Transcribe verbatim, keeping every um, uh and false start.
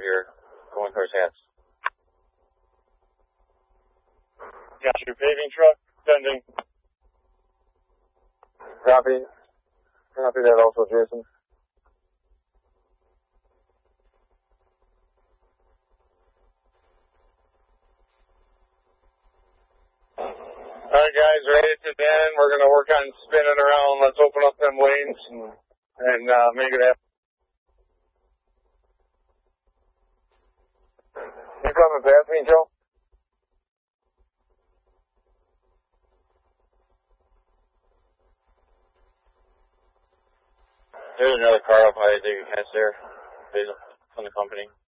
here, going towards Hats. Got your paving truck sending. Copy. Copy that also, Jason. All right, guys, ready to end. We're going to work on spinning around. Let's open up them lanes and, and uh, make it happen. You coming past me, Joe? There's another car up high that you can catch there, from the company.